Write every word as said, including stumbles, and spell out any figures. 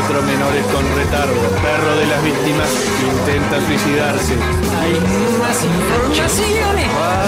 cuatro menores con retardo. Perro de las víctimas intenta suicidarse. Hay más informaciones.